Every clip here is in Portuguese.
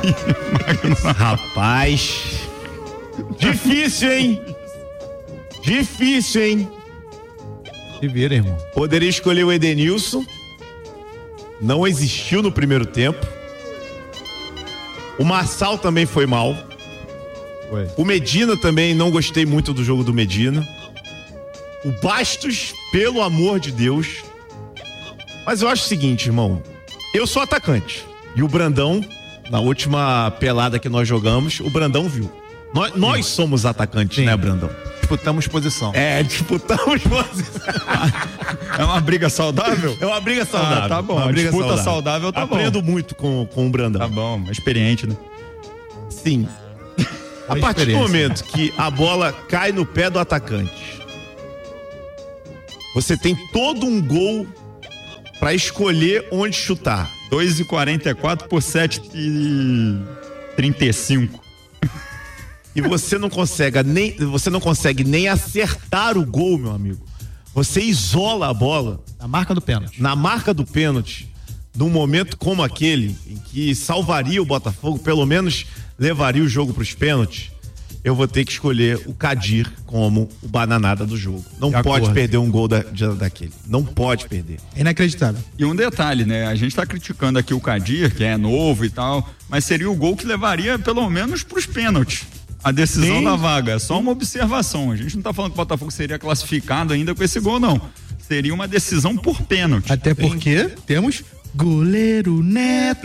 Rapaz. Difícil, hein? Se vira, irmão. Poderia escolher o Edenilson. Não existiu no primeiro tempo. O Marçal também foi mal. Ué. O Medina também, não gostei muito do jogo do Medina. O Bastos, pelo amor de Deus. Mas eu acho o seguinte, irmão. Eu sou atacante. E o Brandão, na última pelada que nós jogamos, o Brandão viu. Nós somos atacantes, Sim. né, Brandão? Disputamos posição. Disputamos posição. É uma briga saudável? É uma briga saudável. Tá bom. Uma briga Disputa saudável tá bom. Aprendo muito com o Brandão. Tá bom, experiente, né? Sim. A partir do momento que a bola cai no pé do atacante, você tem todo um gol pra escolher onde chutar. 2,44 por 7,35. E você não consegue nem acertar o gol, meu amigo. Você isola a bola Na marca do pênalti. na marca do pênalti, num momento como aquele, em que salvaria o Botafogo, pelo menos levaria o jogo para os pênaltis. Eu vou ter que escolher o Kadir como o bananada do jogo. Não pode perder um gol daquele. Não pode perder. É inacreditável. E um detalhe, né? A gente tá criticando aqui o Kadir, que é novo e tal, mas seria o gol que levaria pelo menos pros pênaltis. A decisão Sim. da vaga. É só uma observação. A gente não tá falando que o Botafogo seria classificado ainda com esse gol, não. Seria uma decisão por pênalti. Até porque temos goleiro Neto.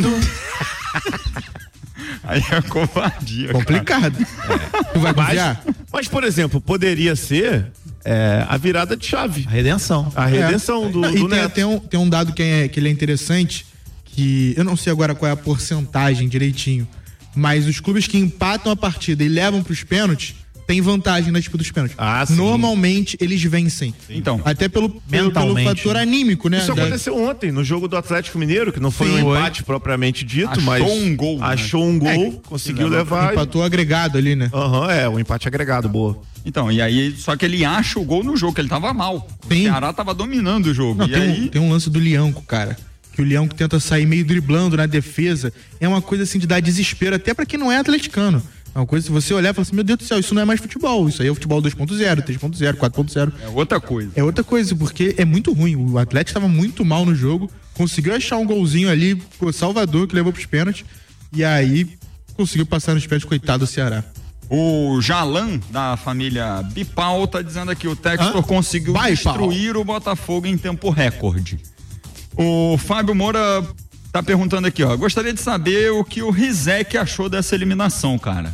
Aí é covardia. Complicado. Tu vai confiar? Mas, por exemplo, poderia ser a virada de chave. A redenção. A redenção do E Neto. tem um dado que ele é interessante, que eu não sei agora qual é a porcentagem direitinho, mas os clubes que empatam a partida e levam pros pênaltis têm vantagem na disputa dos pênaltis. Ah, sim. Normalmente eles vencem. Então. Até pelo Mentalmente, fator anímico, né? Isso aconteceu ontem, no jogo do Atlético Mineiro, que não foi um empate propriamente dito, Achou mas um gol, né? achou um gol, conseguiu levar. Empatou agregado ali, né? O empate agregado, boa. Então, e aí, só que ele acha o gol no jogo, que ele tava mal. Sim. O Ceará tava dominando o jogo. Não, E aí, tem um lance do Lianco, cara. Que o Lianco tenta sair meio driblando na defesa. É uma coisa assim de dar desespero, até pra quem não é atleticano. É uma coisa, se você olhar e falar assim, meu Deus do céu, isso não é mais futebol. Isso aí é o futebol 2.0, 3.0, 4.0. é outra coisa. É outra coisa, porque é muito ruim. O Atlético estava muito mal no jogo, conseguiu achar um golzinho ali, pô, Salvador, que levou pros pênaltis, e aí conseguiu passar nos pés, coitado do Ceará. O Jalan, da família Bipal, tá dizendo aqui, o Textor conseguiu destruir o Botafogo em tempo recorde. O Fábio Moura tá perguntando aqui, ó, gostaria de saber o que o Rizek achou dessa eliminação, cara.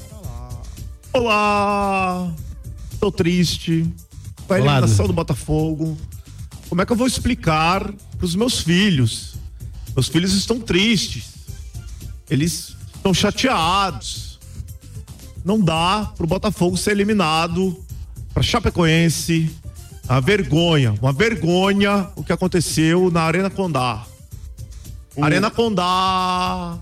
Olá! Tô triste com a eliminação do Botafogo. Como é que eu vou explicar pros meus filhos? Meus filhos estão tristes. Eles estão chateados. Não dá pro Botafogo ser eliminado pra Chapecoense. Uma vergonha o que aconteceu na Arena Condá. Arena Condá.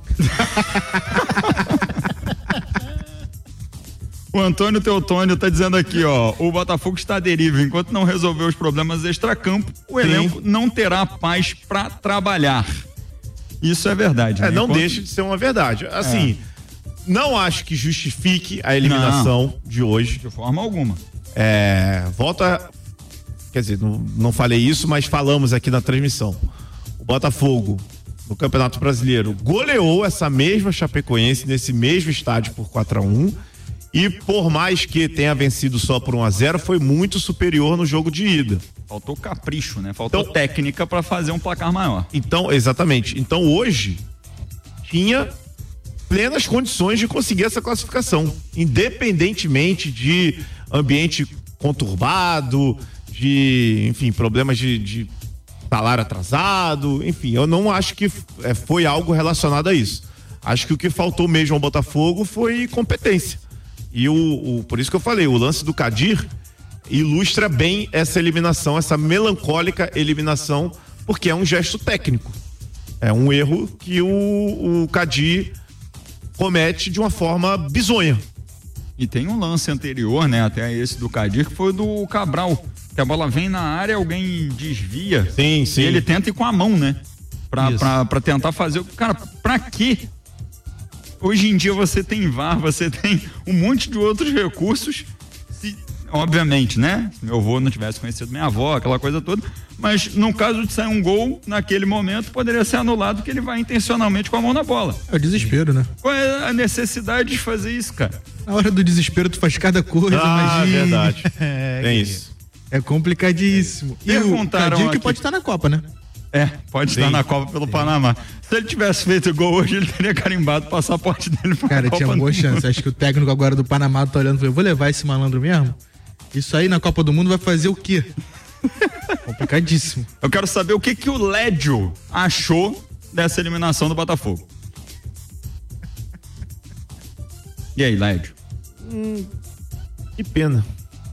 O Antônio Teotônio tá dizendo aqui, ó, o Botafogo está à deriva, enquanto não resolver os problemas extracampo, o elenco não terá paz pra trabalhar. Isso é verdade, né? Não deixa de ser uma verdade. Assim, não acho que justifique a eliminação de hoje. De forma alguma. Volta, quer dizer, não falei isso, mas falamos aqui na transmissão. O Botafogo, no Campeonato Brasileiro, goleou essa mesma Chapecoense nesse mesmo estádio por 4-1. E por mais que tenha vencido só por 1-0, foi muito superior no jogo de ida. Faltou capricho, né? Faltou técnica pra fazer um placar maior. Então, exatamente. Então hoje tinha plenas condições de conseguir essa classificação, independentemente de ambiente conturbado, de, enfim, problemas de salário atrasado, enfim, eu não acho que foi algo relacionado a isso. Acho que o que faltou mesmo ao Botafogo foi competência. E por isso que eu falei, o lance do Kadir ilustra bem essa eliminação, essa melancólica eliminação, porque é um gesto técnico. É um erro que o Kadir comete de uma forma bizonha. E tem um lance anterior, né, até esse do Kadir, que foi do Cabral, que a bola vem na área, alguém desvia. Sim. E ele tenta ir com a mão, né? Pra tentar fazer. Cara, pra quê? hoje em dia você tem VAR, você tem um monte de outros recursos, obviamente, né? Se meu avô não tivesse conhecido minha avó, aquela coisa toda, mas no caso de sair um gol, naquele momento, poderia ser anulado porque ele vai intencionalmente com a mão na bola. É o desespero, né? Qual é a necessidade de fazer isso, cara? Na hora do desespero tu faz cada coisa, imagina. Verdade. Tem isso. É complicadíssimo. E o Cadinho que pode estar na Copa, né? Pode estar na Copa pelo Panamá. Se ele tivesse feito gol hoje, ele teria carimbado o passaporte dele pra Cara, Copa. tinha boa chance. Acho que o técnico agora do Panamá tá olhando e falou, vou levar esse malandro mesmo? Isso aí na Copa do Mundo vai fazer o quê? Complicadíssimo. Eu quero saber o que o Lédio achou dessa eliminação do Botafogo. E aí, Lédio? Que pena.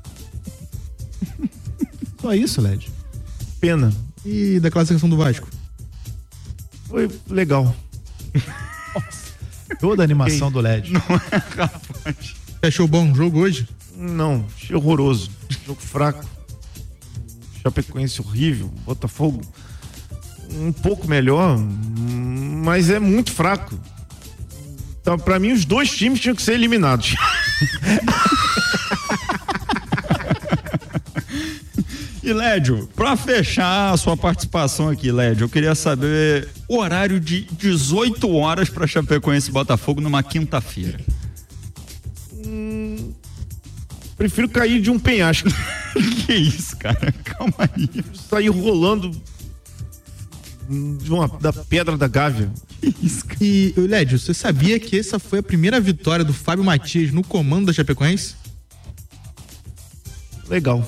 Só isso, Lédio? Pena. E da classificação do Vasco? Foi legal. Toda a animação do LED. Não é, rapaz. Você achou bom o jogo hoje? Não, achei horroroso. Jogo fraco. Chapecoense horrível. Botafogo um pouco melhor, mas é muito fraco. Então, pra mim, os dois times tinham que ser eliminados. E Lédio, pra fechar a sua participação aqui, Lédio, eu queria saber o horário de 18 horas pra Chapecoense e Botafogo numa quinta-feira. Prefiro cair de um penhasco. Que isso, cara? Calma aí. Sair rolando da Pedra da Gávea. Que isso, cara? E, Lédio, você sabia que essa foi a primeira vitória do Fábio Matias no comando da Chapecoense? Legal.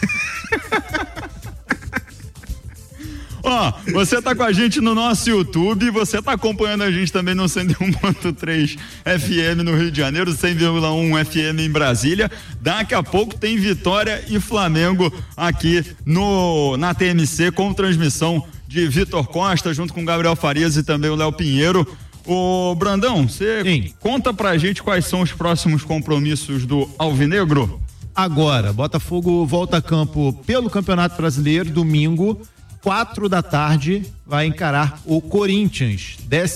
Ó, você tá com a gente no nosso YouTube, você tá acompanhando a gente também no 101.3 FM no Rio de Janeiro, 100,1 FM em Brasília. Daqui a pouco tem Vitória e Flamengo aqui na TMC com transmissão de Vitor Costa junto com Gabriel Farias e também o Léo Pinheiro. Ô Brandão, você conta pra gente quais são os próximos compromissos do Alvinegro? Agora, Botafogo volta a campo pelo Campeonato Brasileiro, domingo, 16h, vai encarar o Corinthians,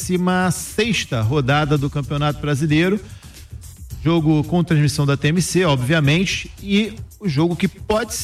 16ª rodada do Campeonato Brasileiro, jogo com transmissão da TMC, obviamente, e o jogo que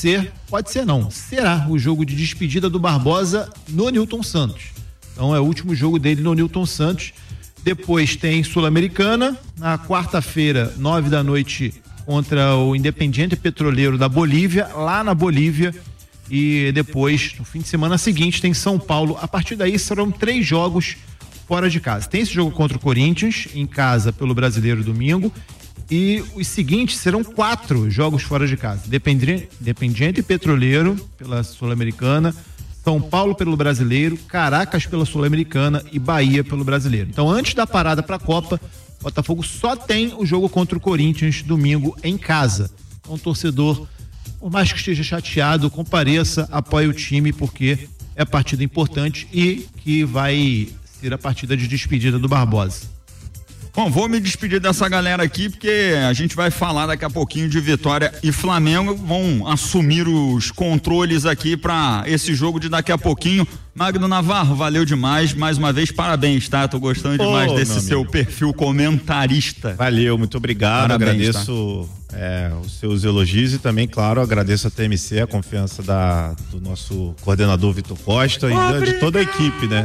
será o jogo de despedida do Barbosa no Newton Santos. Então é o último jogo dele no Newton Santos. Depois tem Sul-Americana, na quarta-feira, 21h, contra o Independiente Petroleiro da Bolívia, lá na Bolívia. E depois, no fim de semana seguinte, tem São Paulo. A partir daí serão 3 jogos fora de casa. Tem esse jogo contra o Corinthians, em casa pelo Brasileiro domingo. E os seguintes serão 4 jogos fora de casa. Independiente Petroleiro pela Sul-Americana, São Paulo pelo Brasileiro, Caracas pela Sul-Americana e Bahia pelo Brasileiro. Então, antes da parada para a Copa, Botafogo só tem o jogo contra o Corinthians domingo em casa. Então, o torcedor, por mais que esteja chateado, compareça, apoie o time, porque é partida importante e que vai ser a partida de despedida do Barbosa. Bom, vou me despedir dessa galera aqui, porque a gente vai falar daqui a pouquinho de Vitória e Flamengo, vão assumir os controles aqui para esse jogo de daqui a pouquinho. Magno Navarro, valeu demais, mais uma vez, parabéns, tá? Tô gostando demais desse seu perfil comentarista. Valeu, muito obrigado, parabéns, agradeço os seus elogios e também, claro, agradeço a TMC, a confiança do nosso coordenador Vitor Costa e de toda a equipe, né?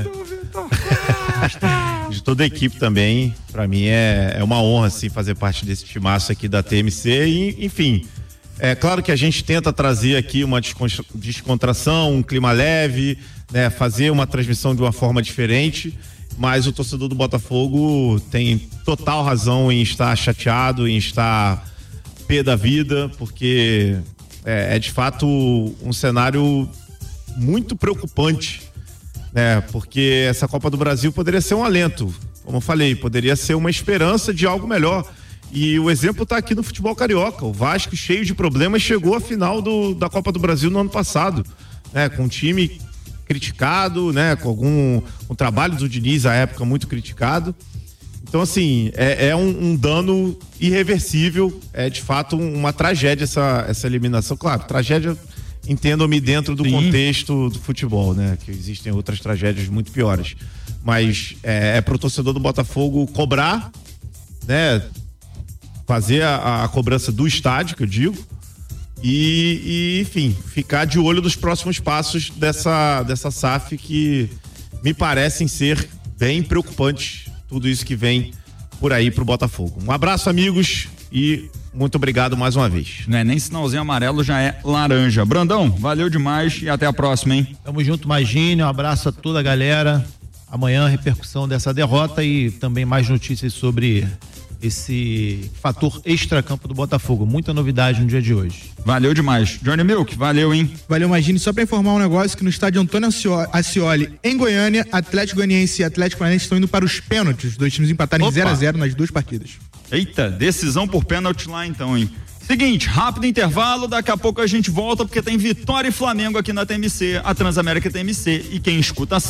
De toda a equipe também, pra mim é uma honra, assim, fazer parte desse timaço aqui da TMC e, enfim, é claro que a gente tenta trazer aqui uma descontração, um clima leve, né, fazer uma transmissão de uma forma diferente, mas o torcedor do Botafogo tem total razão em estar chateado, em estar pé da vida, porque é de fato um cenário muito preocupante, né? Porque essa Copa do Brasil poderia ser um alento, como eu falei, poderia ser uma esperança de algo melhor. E o exemplo está aqui no futebol carioca. O Vasco, cheio de problemas, chegou à final da Copa do Brasil no ano passado, né? Com um time criticado, né? Com um trabalho do Diniz à época muito criticado. Então, assim, é um dano irreversível, é de fato uma tragédia essa eliminação. Claro, tragédia, entendam-me, dentro do contexto do futebol, né? Que existem outras tragédias muito piores. Mas é pro torcedor do Botafogo cobrar né, fazer a cobrança do estádio, que eu digo, e enfim, ficar de olho dos próximos passos dessa SAF, que me parecem ser bem preocupantes, tudo isso que vem por aí pro Botafogo. Um abraço, amigos, e muito obrigado mais uma vez. Não é nem sinalzinho amarelo, já é laranja. Brandão, valeu demais e até a próxima, hein? Tamo junto, Magine, um abraço a toda a galera. Amanhã, repercussão dessa derrota e também mais notícias sobre esse fator extracampo do Botafogo. Muita novidade no dia de hoje. Valeu demais. Johnny Milk, valeu, hein? Valeu, Magine. Só pra informar um negócio, que no estádio Antônio Ascioli, em Goiânia, Atlético Goianiense e Atlético Paranaense estão indo para os pênaltis. Os dois times empataram em 0-0 nas duas partidas. Eita, decisão por pênalti lá então, hein? Seguinte, rápido intervalo, daqui a pouco a gente volta porque tem Vitória e Flamengo aqui na TMC, a Transamérica TMC, e quem escuta